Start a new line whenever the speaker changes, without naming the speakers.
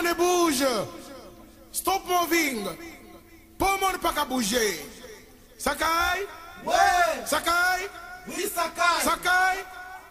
monde bouge. Stop moving. Pas monde pas qu'à bouger. Sakai?
Ouais.
Sakai?